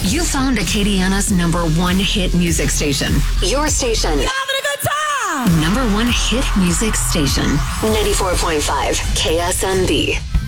You found Acadiana's #1 hit music station. Your station. You having a good time? #1 hit music station. 94.5 KSMB.